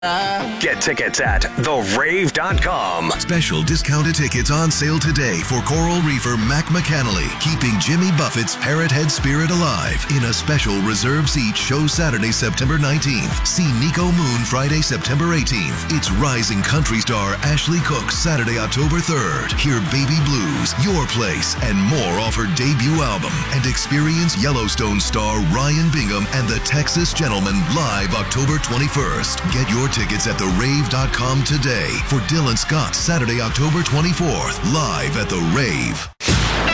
Get tickets at therave.com. Special discounted tickets on sale today for Coral Reefer Mac McAnally, keeping Jimmy Buffett's Parrot Head spirit alive in a special reserve seat show Saturday, September 19th. See Nico Moon Friday, September 18th. It's rising country star Ashley Cooks Saturday, October 3rd. Hear Baby Blues, Your Place, and more off her debut album. And experience Yellowstone star Ryan Bingham and the Texas Gentleman live October 21st. Get your tickets at therave.com today for Dylan Scott Saturday, October 24th, live at The Rave.